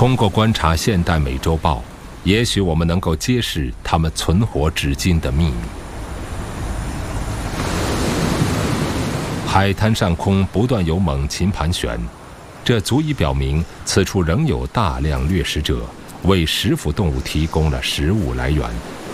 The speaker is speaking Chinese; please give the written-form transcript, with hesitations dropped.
通过观察现代美洲豹，也许我们能够揭示它们存活至今的秘密。海滩上空不断有猛禽盘旋，这足以表明此处仍有大量掠食者，为食腐动物提供了食物来源。